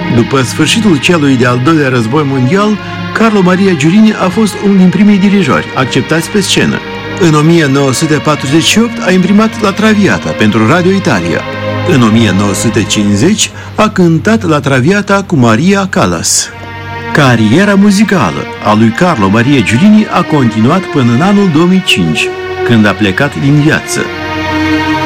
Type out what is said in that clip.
După sfârșitul celui de-al doilea război mondial, Carlo Maria Giulini a fost unul din primii dirijori acceptați pe scenă. În 1948 a imprimat La Traviata pentru Radio Italia. În 1950 a cântat La Traviata cu Maria Callas. Cariera muzicală a lui Carlo Maria Giulini a continuat până în anul 2005, când a plecat din viață.